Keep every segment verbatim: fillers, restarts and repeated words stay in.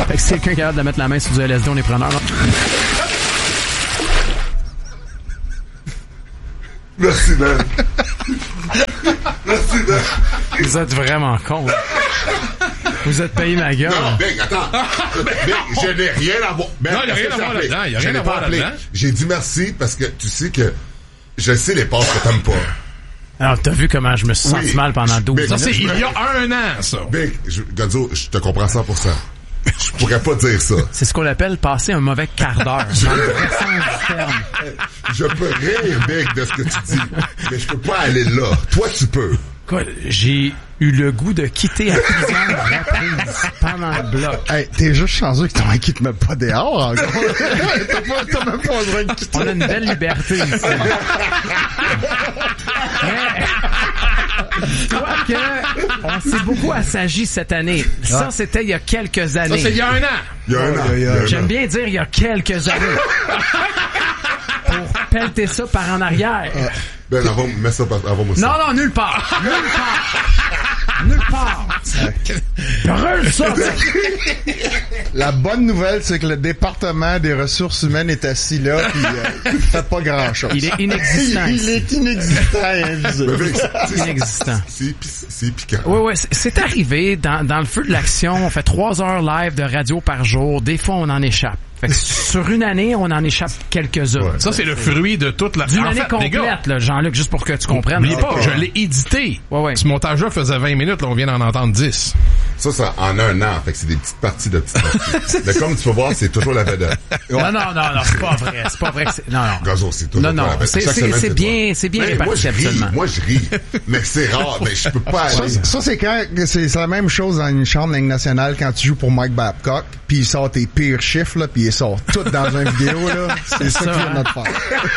Fait que si quelqu'un est capable de mettre la main sur du L S D, on est preneur. Merci, Ben. Merci, Ben. Vous êtes vraiment con. Vous êtes payé ma gueule. Non, Big, attends. Big, je n'ai rien à voir. Ben, non, il n'y a rien à voir là-dedans. Il n'y a rien à voir là-dedans. J'ai dit merci parce que tu sais que je sais les passes que t'aimes pas. Alors, t'as vu comment je me suis senti oui. mal pendant douze Big, ans. Ça, c'est il y a un an, ça. Big, je, Gonzo, je te comprends cent pour cent. Je pourrais pas dire ça. C'est ce qu'on appelle passer un mauvais quart d'heure. Dans le vrai sens du terme. Je peux rire, Big, de ce que tu dis, mais je peux pas aller là. Toi, tu peux. Quoi, j'ai eu le goût de quitter à plusieurs reprises pendant le bloc. Hey, t'es juste chanceux que ton équipe te met pas dehors, encore. t'as, pas, t'as même pas besoin de quitter. On a une belle liberté ici. Mais, toi que, on s'est beaucoup assagi cette année. Ça, ah. c'était il y a quelques années. Ça, c'est il y a un an. Il y a un an. Il y a un J'aime an. bien dire il y a quelques années. Pour pelleter ça par en arrière. Ah. Ben, avant, mets ça par, avant moi ça. Non, non, nulle part. Nulle part. Nulle part. Brûle ça. La bonne nouvelle, c'est que le département des ressources humaines est assis là, puis euh, il fait pas grand-chose. Il est inexistant. Il, il est inexistant et invisible. Inexistant. C'est, c'est piquant. Oui, oui, c'est, c'est arrivé dans, dans le feu de l'action. On fait trois heures live de radio par jour. Des fois, on en échappe. Fait que sur une année, on en échappe quelques-uns. Ouais. Ça, c'est le fruit de toute la... D'une en année fait, complète, là, Jean-Luc, juste pour que tu comprennes. N'oubliez pas, je l'ai édité. Ouais, ouais. Ce montage-là faisait vingt minutes, là, on vient d'en entendre dix. Ça, ça en un an. Fait que c'est des petites parties de petites parties. Mais comme tu peux voir, c'est toujours la vedette. Non, non, non, non, c'est pas vrai. C'est pas vrai que c'est... Non, non. Gazo, c'est toujours Non, non, la vedette. c'est, Chaque c'est, semaine, c'est c'est bien, toi. c'est bien Mais réparti, moi, je ris. absolument. Moi, je ris. Mais c'est rare. Mais je peux pas aller. Ça, ça, c'est quand, c'est, c'est la même chose dans une chambre de Ligue nationale quand tu joues pour Mike Babcock, puis il sort tes pires chiffres, là, puis il sort tout dans une vidéo, là. C'est ça, ça qu'il vient de faire.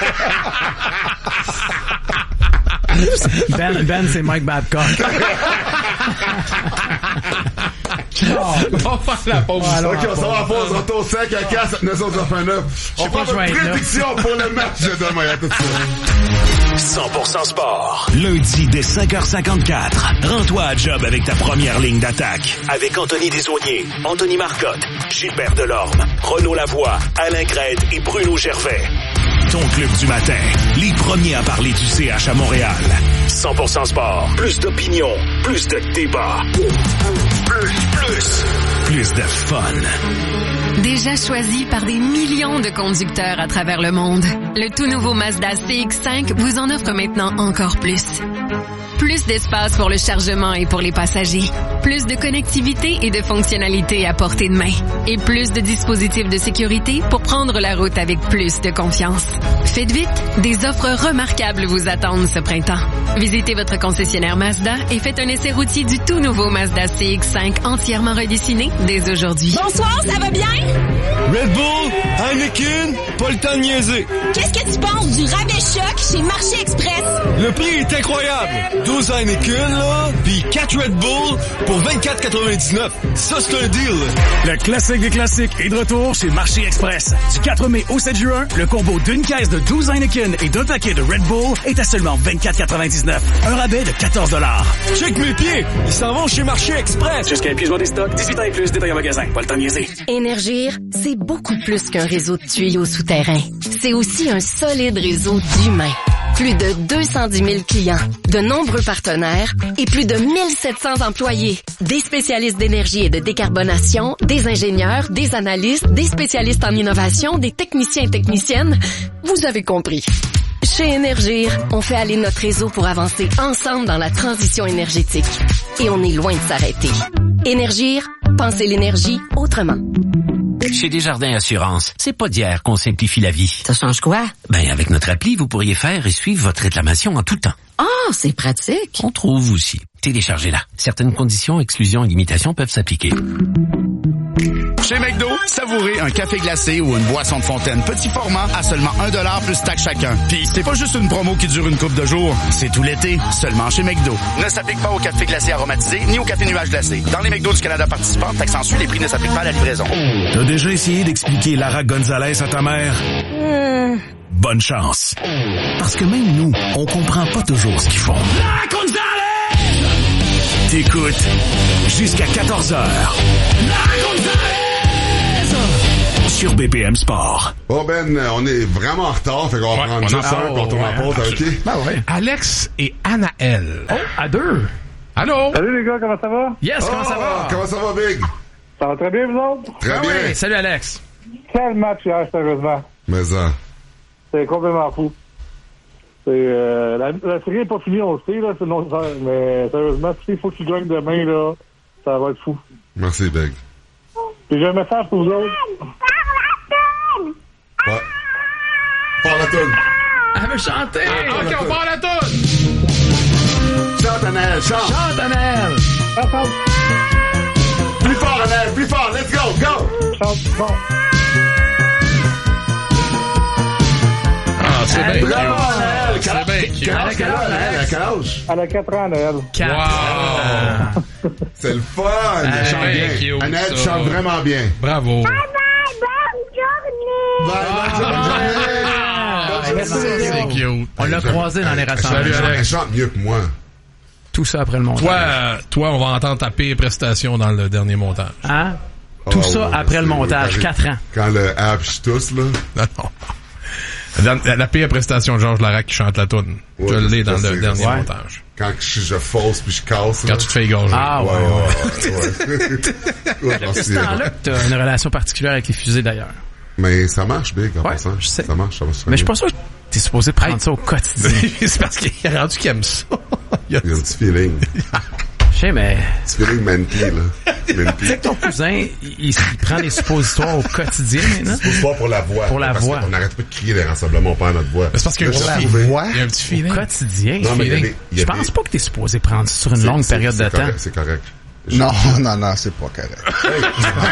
Ben, Ben, c'est Mike Babcock. Oh. On va faire la pause. Ok, on s'en va à pause. Retour cinq à quatre, neuf cent neuf. On prend une prédiction pour le match de demain. À tout de suite. cent pour cent sport. Lundi dès cinq heures cinquante-quatre. Rends-toi à job avec ta première ligne d'attaque. Avec Anthony Desaulniers, Anthony Marcotte, Gilbert Delorme, Renaud Lavoie, Alain Crête et Bruno Gervais. Ton club du matin. Les premiers à parler du C H à Montréal. cent pour cent sport. Plus d'opinion. Plus de débat. Plus, plus. Plus de fun. Déjà choisi par des millions de conducteurs à travers le monde, le tout nouveau Mazda C X cinq vous en offre maintenant encore plus. Plus d'espace pour le chargement et pour les passagers. Plus de connectivité et de fonctionnalités à portée de main. Et plus de dispositifs de sécurité pour prendre la route avec plus de confiance. Faites vite, des offres remarquables vous attendent ce printemps. Visitez votre concessionnaire Mazda et faites un essai routier du tout nouveau Mazda C X cinq entièrement redessiné dès aujourd'hui. Bonsoir, ça va bien? Red Bull, Heineken, pas le temps de niaiser. Qu'est-ce que tu penses du rabais choc chez Marché Express? Le prix est incroyable. douze Heineken, là, pis quatre Red Bull pour vingt-quatre quatre-vingt-dix-neuf. Ça, c'est un deal. Le classique des classiques est de retour chez Marché Express. Du quatre mai au sept juin, le combo d'une caisse de douze Heineken et d'un paquet de Red Bull est à seulement vingt-quatre quatre-vingt-dix-neuf. Un rabais de quatorze dollars. Check mes pieds. Ils s'en vont chez Marché Express. Jusqu'à épuisement des stocks, dix-huit ans et plus, détail en magasin. Pas le temps de niaiser. Énergir, c'est beaucoup plus qu'un réseau de tuyaux souterrains. C'est aussi un solide réseau d'humains. Plus de deux cent dix mille clients, de nombreux partenaires et plus de mille sept cents employés. Des spécialistes d'énergie et de décarbonation, des ingénieurs, des analystes, des spécialistes en innovation, des techniciens et techniciennes. Vous avez compris. Chez Énergir, on fait aller notre réseau pour avancer ensemble dans la transition énergétique. Et on est loin de s'arrêter. Énergir, pensez l'énergie autrement. Chez Desjardins Assurance, c'est pas d'hier qu'on simplifie la vie. Ça change quoi? Ben, avec notre appli, vous pourriez faire et suivre votre réclamation en tout temps. Ah, oh, c'est pratique. On trouve aussi. Téléchargez-la. Certaines conditions, exclusions et limitations peuvent s'appliquer. Chez McDo, savourez un café glacé ou une boisson de fontaine petit format à seulement un dollar plus taxe chacun. Puis c'est pas juste une promo qui dure une couple de jours, c'est tout l'été, seulement chez McDo. Ne s'applique pas au café glacé aromatisé ni au café nuage glacé. Dans les McDo du Canada participants, taxe en suit, les prix ne s'appliquent pas à la livraison. T'as déjà essayé d'expliquer Lara Gonzalez à ta mère? Mmh. Bonne chance. Parce que même nous, on comprend pas toujours ce qu'ils font. Lara Gonzalez! T'écoutes jusqu'à quatorze heures. Lara Gonzalez! sur B P M Sport. Bon, Ben, on est vraiment en retard, fait qu'on va Ouais, prendre on juste a- un, puis on tourne en pause, ok? Ben ouais. Alex et Anaël. Oh, à deux. Allô? Salut les gars, comment ça va? Yes, comment ça va? Comment ça va, Big? Ça va très bien, vous autres? Très Ah bien. oui, salut Alex. Quel match hier, sérieusement. Mais ça. C'est complètement fou. C'est, euh, la, la série n'est pas finie, on le sait, là, c'est non, ça, mais sérieusement, s'il faut qu'il gagne demain, là, ça va être fou. Merci, Big. Puis j'ai un message pour vous autres. Ouais. Parle la toune. Elle veut chanter. Ah, ok, on part la toune. Chante, Anaël, chante. Chante, Anaël. Plus fort, Anaël, plus fort. Let's go, go. Chante, bon. Ah, c'est bien Bravo, cute. Anaël. C'est bien cute. Quel âge, quel âge, Anaël? À quel âge? Elle a quatre ans, Noël. Quatre. Wow. C'est le fun. Elle chante bien bien. cute, Anaël, tu ça. chantes vraiment bien. Bravo. Bye, bye, bonne journée. Ah, Bonne C'est journée. cute. On l'a croisé dans les Elle rassemblements. chante- Elle chante mieux que moi. Tout ça après le montage. Toi, euh, toi, on va entendre ta pire prestation dans le dernier montage. Hein? Tout Oh, ça ouais, après le c'est- montage. quand- Quatre ans. Quand le app, je tousse, là. Non, non. La, la pire prestation de Georges Larac qui chante la toune. Ouais, je l'ai c'est dans le facile. dernier Ouais. montage. Quand je, je fausse puis je casse. Quand tu te fais égorger. Ah, ouais. ouais, ouais, ouais. Ouais, Depuis merci. ce temps-là que t'as une relation particulière avec les fusées, d'ailleurs. Mais ça marche, Big, en Ouais, passant. je sais. Ça marche, ça va se Mais je suis faire. pas sûr que t'es supposé prendre ça au quotidien. C'est parce qu'il est rendu qu'il aime ça. Il y a- Il y a un petit feeling. Je sais, mais... Petit feeling Manky, là. Tu Manky. sais que ton cousin, il, il- il prend des suppositoires au quotidien, maintenant? C'est pas pour la voix. Pour la parce voix. On n'arrête pas de crier les rassemblements, on perd notre voix. Mais c'est parce qu'il y a un Là, petit j'ai feeling. trouvé- Il y a un petit Au feeling. quotidien? Non, mais il y a feeling. des- il y a Je pense des- pas que t'es supposé prendre ça sur une longue C'est- période c'est de temps. correct, C'est correct. Non, non, non, c'est pas correct. Hey,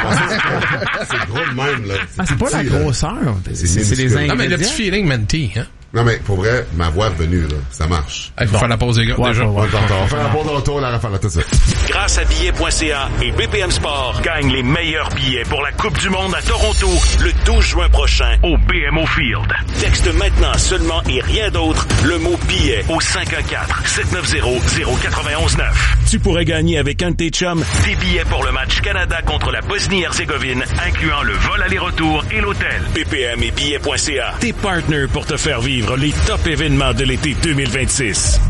c'est gros de même, là. Ah, c'est pas petit, la là. grosseur. C'est c'est les minuscule. ingrédients. Non, mais le petit feeling menti, hein. Non, mais pour vrai, ma voix est revenue, là. Ça marche. Il faut faire la pause, les gars, Ouais, déjà. ouais, On ouais. est en retard. On fait la pause de retour, la rafale, là, tout ça. Grâce à billets point c a et B P M Sport, gagne les meilleurs billets pour la Coupe du Monde à Toronto le douze juin prochain au B M O Field. Texte maintenant seulement et rien d'autre le mot billet au cinq un quatre, sept neuf zéro, zéro quatre un neuf. Tu pourrais gagner avec un de tes chums des billets pour le match Canada contre la Bosnie-Herzégovine, incluant le vol aller-retour et l'hôtel. B P M et billets point c a, tes partners pour te faire vivre les top événements de l'été deux mille vingt-six.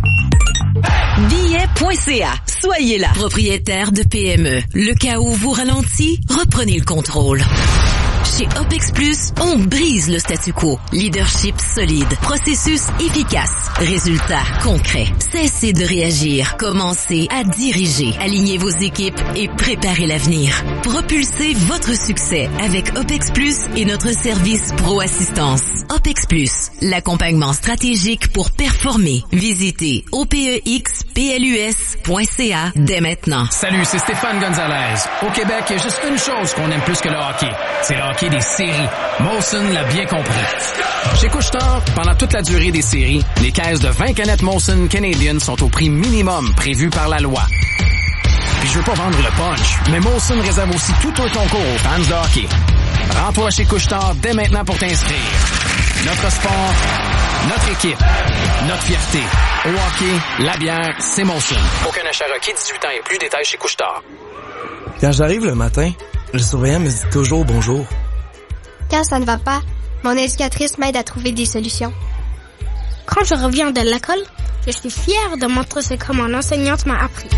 Billets point c a. Soyez là. Propriétaire de P M E. Le chaos vous ralentit, reprenez le contrôle. Chez OPEX Plus, on brise le statu quo. Leadership solide, processus efficace, résultats concrets. Cessez de réagir, commencez à diriger. Alignez vos équipes et préparez l'avenir. Propulsez votre succès avec OPEX Plus et notre service Pro Assistance. OPEX Plus, l'accompagnement stratégique pour performer. Visitez O P E X P L U S point C A dès maintenant. Salut, c'est Stéphane Gonzalez. Au Québec, il y a juste une chose qu'on aime plus que le hockey. C'est le hockey des séries. Molson l'a bien compris. Chez Couche-Tard, pendant toute la durée des séries, les caisses de vingt canettes Molson Canadian sont au prix minimum prévu par la loi. Puis je veux pas vendre le punch, mais Molson réserve aussi tout un concours aux fans de hockey. Rends-toi chez Couche-Tard dès maintenant pour t'inscrire. Notre sport, notre équipe, notre fierté. Au hockey, la bière, c'est Molson. Aucun achat requis, dix-huit ans et plus, détails chez Couche-Tard. Quand j'arrive le matin, le surveillant me dit toujours bonjour. Quand ça ne va pas, mon éducatrice m'aide à trouver des solutions. Quand je reviens de l'école, je suis fière de montrer ce que mon enseignante m'a appris.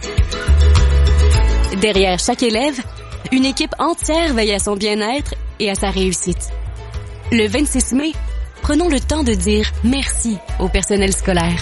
Derrière chaque élève, une équipe entière veille à son bien-être et à sa réussite. Le vingt-six mai, prenons le temps de dire merci au personnel scolaire.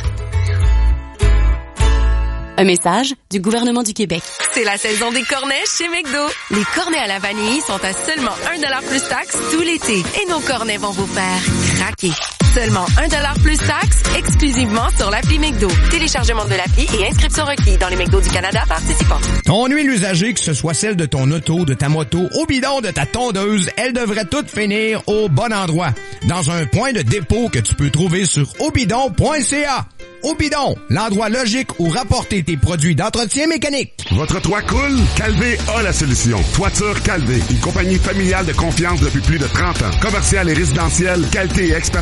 Un message du gouvernement du Québec. C'est la saison des cornets chez McDo. Les cornets à la vanille sont à seulement un dollar plus taxe tout l'été. Et nos cornets vont vous faire craquer. Seulement un dollar plus taxe, exclusivement sur l'appli McDo. Téléchargement de l'appli et inscription requis dans les McDo du Canada participants. Ton huile usagée, que ce soit celle de ton auto, de ta moto, au bidon de ta tondeuse, elle devrait toutes finir au bon endroit. Dans un point de dépôt que tu peux trouver sur obidon point c a. Obidon, l'endroit logique où rapporter tes produits d'entretien mécanique. Votre toit coule? Calvé a la solution. Toiture Calvé, une compagnie familiale de confiance depuis plus de trente ans. Commercial et résidentiel, qualité et expertise,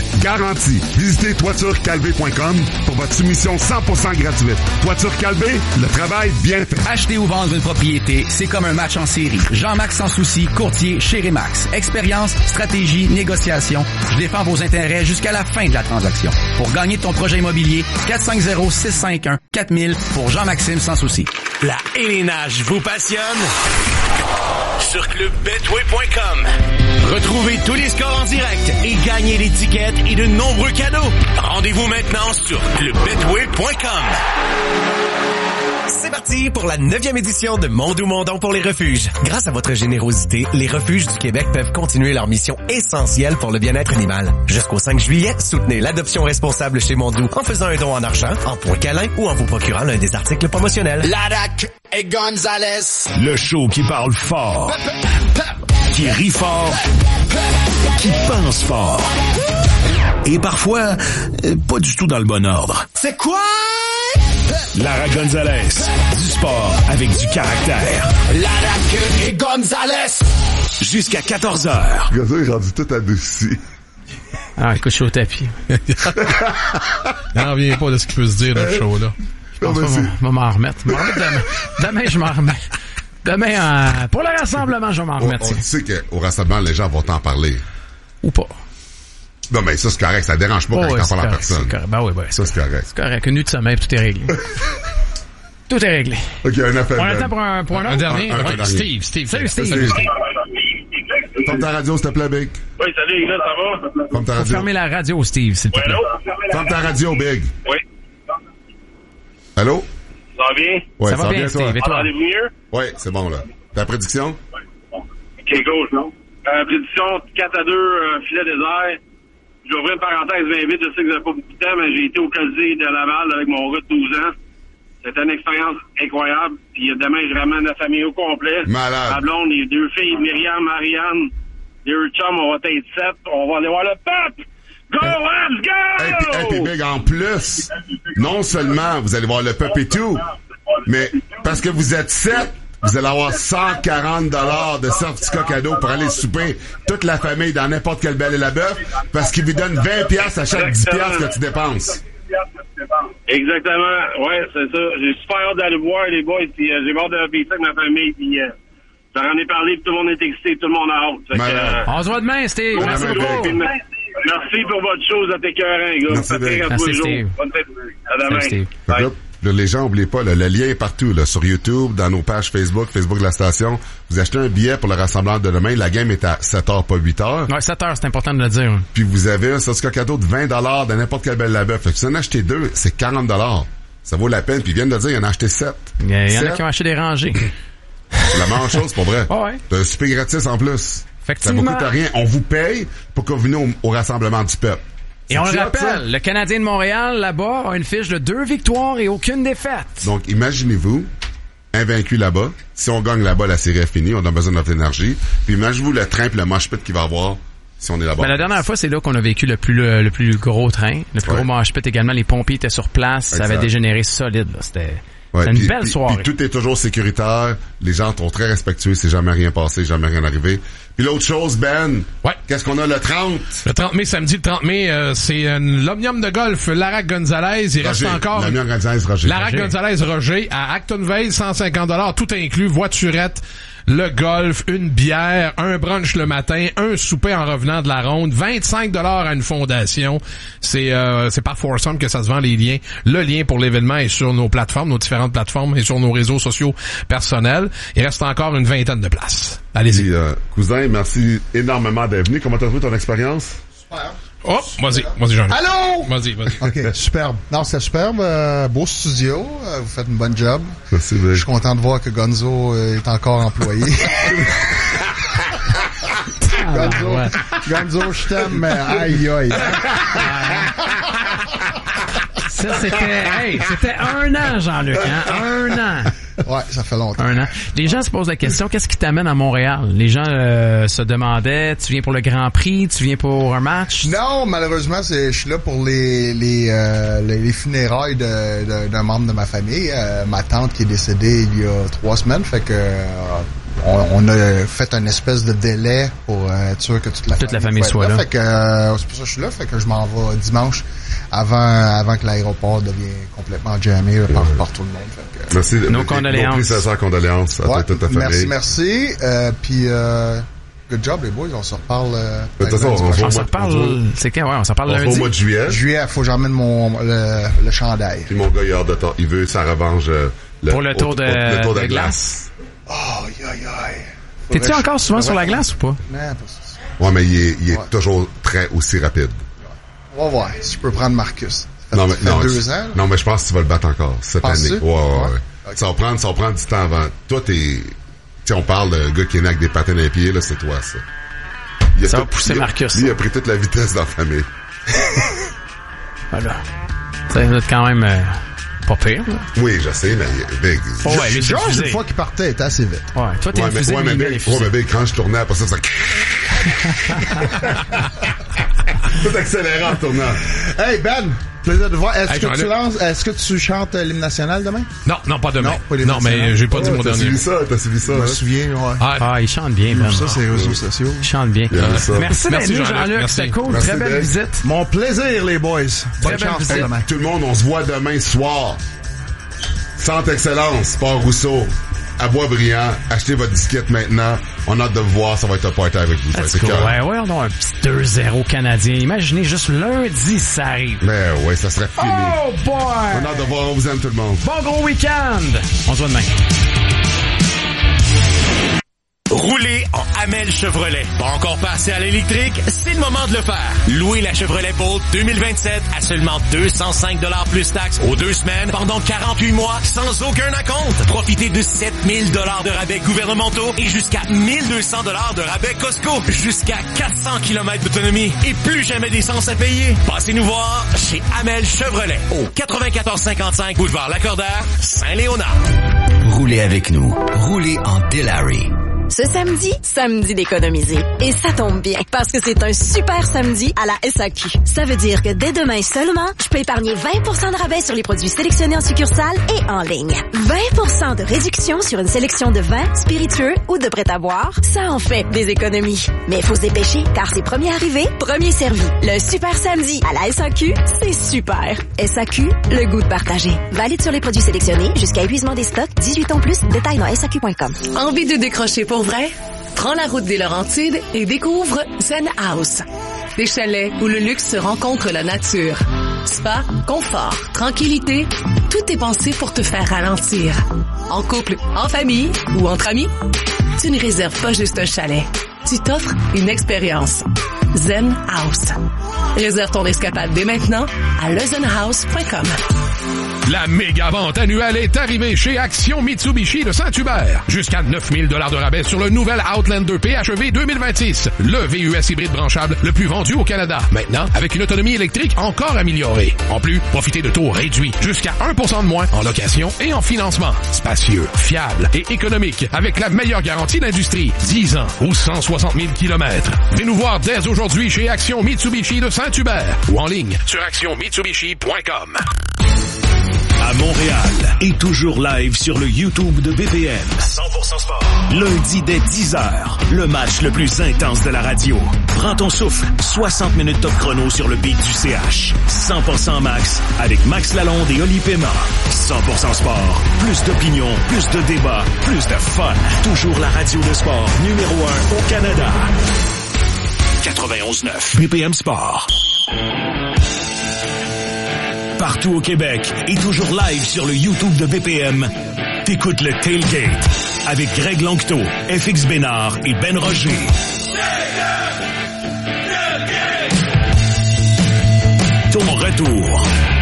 Garantie. Visitez toiture calvé point com pour votre soumission cent pour cent gratuite. Toiture Calvé, le travail bien fait. Acheter ou vendre une propriété, c'est comme un match en série. Jean-Max Sans Souci, courtier chez Remax. Expérience, stratégie, négociation. Je défends vos intérêts jusqu'à la fin de la transaction. Pour gagner ton projet immobilier, quatre cinq zéro, six cinq un, quatre mille pour Jean-Maxime Sans Souci. La hélénage vous passionne? Sur club betway point com. Retrouvez tous les scores en direct et gagnez des tickets et de nombreux cadeaux. Rendez-vous maintenant sur club betway point com. C'est parti pour la neuvième édition de Mondou Mondon pour les refuges. Grâce à votre générosité, les refuges du Québec peuvent continuer leur mission essentielle pour le bien-être animal. Jusqu'au cinq juillet, soutenez l'adoption responsable chez Mondou en faisant un don en argent, en points câlins ou en vous procurant l'un des articles promotionnels. Larac et Gonzalez. Le show qui parle fort, qui rit fort, qui pense fort. Et parfois, euh, pas du tout dans le bon ordre. C'est quoi? Lara Gonzalez. Du sport avec du caractère. Lara et Gonzalez. Jusqu'à quatorze heures. Gonzalez est rendu tout adouci. Ah, écoute, je suis au tapis. N'en reviens pas de ce qu'il peut se dire dans le show, là. Je pense que je vais m'en remettre. M'en remettre demain. Demain, je m'en remets. Demain, euh, pour le rassemblement, je vais m'en remettre. On, on sait qu'au rassemblement, les gens vont t'en parler. Ou pas. Non, mais ça, c'est correct. Ça dérange pas oh, quand ouais, t'en parles à personne. C'est ben oui, ben, ça, c'est correct. C'est correct. Une nuit de sommeil, tout est réglé. Tout est réglé. OK, un appel. On attend pour un, pour un, un, un dernier. Un, un, un, un Steve, Steve. Salut, Steve. Salut, Steve. Ferme ta radio, s'il te plaît, Big. Oui, salut, les gars, ça va? Ferme ta radio. Faut fermer la radio, Steve, s'il te plaît. Ferme ta radio, Big. Oui. Allô? Ça va bien? Ouais, ça, ça va bien, bien Steve. Toi? Entendez-vous mieux? Oui, c'est bon, là. Ta prédiction? OK, cool. Euh, prédiction quatre à deux, euh, filet désert. Je vais ouvrir une parenthèse bien vite. Je sais que vous n'avez pas beaucoup de temps, mais j'ai été au Colisée de Laval avec mon gars de douze ans. C'était une expérience incroyable. Puis demain, je ramène la famille au complet. Malade. Ma blonde, les deux filles, Myriam, Marianne, les deux chums, on va être sept. On va aller voir le pape. Go, let's go! Hey, puis hey, Big, en plus, non seulement vous allez voir le peuple et tout, mais parce que vous êtes sept, vous allez avoir cent quarante dollars de certificat cadeau pour aller souper toute la famille dans n'importe quel bel et la bœuf, parce qu'ils vous donnent vingt piastres à chaque dix piastres que tu dépenses. Exactement. Ouais, c'est ça. J'ai super hâte d'aller voir les boys, puis euh, j'ai hâte de faire ça avec ma famille, puis euh, j'en ai parlé, puis tout le monde est excité, tout le monde a hâte. Fait que, euh, on se voit demain, Steve. Ouais, merci beaucoup. Merci pour votre chose à tes cœurs, gars. Merci, Steve. Merci, Steve. Bonne fête. À demain. Steve. Là, les gens, n'oubliez pas, là, le lien est partout, là, sur YouTube, dans nos pages Facebook, Facebook de la station. Vous achetez un billet pour le rassemblement de demain. La game est à sept heures, pas huit heures. Ouais, sept heures, c'est important de le dire. Puis vous avez un certificat cadeau de vingt dollars de n'importe quel bel label. Fait que si vous en achetez deux, c'est quarante dollars. Ça vaut la peine. Puis ils viennent de dire, ils en ont acheté sept. Il y, y en a qui ont acheté des rangées. C'est la meilleure chose, pour vrai. Oh ouais. T'as un super gratis en plus. Effectivement. Ça vous coûte rien. On vous paye pour que vous venez au, au rassemblement du peuple. Et on le rappelle, le Canadien de Montréal, là-bas, a une fiche de deux victoires et aucune défaite. Donc, imaginez-vous, invaincu là-bas. Si on gagne là-bas, la série est finie. On a besoin de notre énergie. Puis imaginez-vous le train et le mosh pit qu'il va y avoir si on est là-bas. Ben, la dernière fois, c'est là qu'on a vécu le plus le, le plus gros train. Le plus ouais. gros mosh pit également. Les pompiers étaient sur place. Exact. Ça avait dégénéré solide. Là. C'était... Ouais, c'est une pis, belle pis, soirée. Puis tout est toujours sécuritaire. Les gens sont très respectueux. C'est jamais rien passé, jamais rien arrivé. Puis l'autre chose, Ben, ouais. Qu'est-ce qu'on a le trente? Le trente mai, samedi, le trente mai, euh, c'est euh, l'Omnium de golf Lara Gonzalez. Il Roger, reste encore... L'Omnium Gonzalez Roger. Lara Roger. Gonzalez Roger à Actonville, cent cinquante dollars, tout inclus, voiturette, le golf, une bière, un brunch le matin, un souper en revenant de la ronde, vingt-cinq dollars à une fondation. C'est euh, c'est par Foursome que ça se vend les liens. Le lien pour l'événement est sur nos plateformes, nos différentes plateformes et sur nos réseaux sociaux personnels. Il reste encore une vingtaine de places. Allez-y. Et, euh, cousin, merci énormément d'être venu. Comment t'as trouvé ton expérience? Super. Oh, vas-y, vas-y, Jean. Allô? Vas-y, vas-y. OK, superbe. Non, c'est superbe. Euh, beau studio. Euh, vous faites une bonne job. Merci, Je suis content de voir que Gonzo euh, est encore employé. Gonzo, ah, ouais. Gonzo, je t'aime, mais aïe, aïe. Ça, c'était, hey, c'était un an, Jean-Luc, hein? Un an. Ouais, ça fait longtemps. Un an. Les gens se posent la question, qu'est-ce qui t'amène à Montréal? Les gens euh, se demandaient, tu viens pour le Grand Prix, tu viens pour un match? Non, malheureusement, c'est, je suis là pour les les, euh, les, les funérailles de, de, d'un membre de ma famille. Euh, ma tante qui est décédée il y a trois semaines, fait que euh, on, on a fait une espèce de délai pour euh, être sûr que toute la toute famille, la famille soit là. là. Fait que euh, c'est pour ça que je suis là. Fait que je m'en vais dimanche avant avant que l'aéroport devienne complètement jammé là, par, par tout le monde. Fait que, merci. Nos condoléances. Nos plus sincères condoléances à ouais, toute ta famille. Merci, merci. Euh, puis euh, good job les boys. On se reparle. Euh, de toute façon, on, on s'en reparle. C'est quand ouais, on s'en parle on lundi. au mois de juillet. Juillet, faut que j'emmène mon le, le chandail. Puis mon gars, il a hâte de temps. Il veut sa revanche. Euh, le, pour le tour au, de, le tour de, de glace. glace. Oh, aïe, aïe, aïe. T'es-tu je... encore souvent sur la glace ou pas? Non, pas ça. Ouais, mais il est, il est ouais. toujours très aussi rapide. On va voir si je peux prendre Marcus. Ça non, mais, fait non, deux ans. Non, mais je pense que tu vas le battre encore cette Penses-tu? année. Ouais, ouais, ouais. Okay. Ça va prendre, ça va prendre du temps avant. Toi, t'es, tu sais, on parle d'un gars qui est né avec des patins dans les pieds, là, c'est toi, ça. Il a ça tout, va pousser il a, Marcus. Lui, il a pris toute la vitesse dans la famille. Voilà. Ça va être quand même, euh, pas pire, là. Oui, je sais, mais Big. Oh, ouais, mais George, une fois qu'il partait, il était assez vite. Ouais, toi, t'es ouais, une fusée, ouais, mais Big, ouais, mais Big, quand je tournais, après ça, ça... Tout accéléré en tournant. Hey, Ben! Plaisir de voir. Est-ce hey, que tu lances, est-ce que tu chantes l'hymne national demain? Non, non, pas demain. Non, pas non mais j'ai pas oh, dit mon t'as dernier. T'as suivi ça, t'as suivi ça. Je me souviens, ouais. Ah, ah il chante bien, Ben. Ça, c'est les réseaux sociaux. Il chante bien. bien ça. Merci, Merci Jean-Luc, Jean c'était cool. Merci Très belle Big. visite. Mon plaisir, les boys. Très belle visite. Demain. Tout le monde, on se voit demain soir. Centre Excellence, Port-Rousseau, à Boisbriand. Achetez votre disquette maintenant. On a hâte de vous voir. Ça va être un party avec vous. Ça cool. Ouais, ouais, on a un petit deux zéro canadien. Imaginez juste lundi, ça arrive. Mais ouais, ça serait fini. Oh boy! On a hâte de voir. On vous aime tout le monde. Bon gros week-end! On se voit demain. Rouler en Hamel Chevrolet. Pas encore passé à l'électrique? C'est le moment de le faire. Louez la Chevrolet Bolt deux mille vingt-sept à seulement deux cent cinq dollars plus taxes aux deux semaines pendant quarante-huit mois sans aucun acompte. Profitez de sept mille dollars de rabais gouvernementaux et jusqu'à mille deux cents dollars de rabais Costco. Jusqu'à quatre cents kilomètres d'autonomie et plus jamais d'essence à payer. Passez nous voir chez Hamel Chevrolet au quatre-vingt-quatorze cinquante-cinq Boulevard Lacordaire, Saint-Léonard. Roulez avec nous. Roulez en Delary. Ce samedi, samedi d'économiser. Et ça tombe bien, parce que c'est un super samedi à la S A Q. Ça veut dire que dès demain seulement, je peux épargner vingt pour cent de rabais sur les produits sélectionnés en succursale et en ligne. vingt pour cent de réduction sur une sélection de vins, spiritueux ou de prêt-à-boire. Ça en fait des économies. Mais il faut se dépêcher, car c'est premier arrivé, premier servi. Le super samedi à la S A Q, c'est super. S A Q, le goût de partager. Valide sur les produits sélectionnés jusqu'à épuisement des stocks, dix-huit ans plus, détails dans S A Q point com. Envie de décrocher pour vrai? Prends la route des Laurentides et découvre Zen House. Des chalets où le luxe se rencontre la nature. Spa, confort, tranquillité, tout est pensé pour te faire ralentir. En couple, en famille ou entre amis, tu ne réserves pas juste un chalet. Tu t'offres une expérience. Zen House. Réserve ton escapade dès maintenant à le zen house point com. La méga vente annuelle est arrivée chez Action Mitsubishi de Saint-Hubert. Jusqu'à neuf mille dollars de rabais sur le nouvel Outlander P H E V deux mille vingt-six. Le V U S hybride branchable le plus vendu au Canada. Maintenant, avec une autonomie électrique encore améliorée. En plus, profitez de taux réduits. Jusqu'à un pour cent de moins en location et en financement. Spacieux, fiable et économique. Avec la meilleure garantie d'industrie. dix ans ou cent soixante mille kilomètres. Venez nous voir dès aujourd'hui chez Action Mitsubishi de Saint-Hubert. Ou en ligne sur action mitsubishi point com. À Montréal et toujours live sur le YouTube de B P M. cent pour cent sport. Lundi dès dix heures, le match le plus intense de la radio. Prends ton souffle, soixante minutes top chrono sur le beat du C H. cent pour cent Max avec Max Lalonde et Oli Pema. cent pour cent sport, plus d'opinion, plus de débats, plus de fun. Toujours la radio de sport numéro un au Canada. quatre-vingt-onze neuf B P M Sport. Partout au Québec et toujours live sur le YouTube de B P M. T'écoutes le Tailgate avec Greg Lanctot, F X Bénard et Ben Roger. Ton retour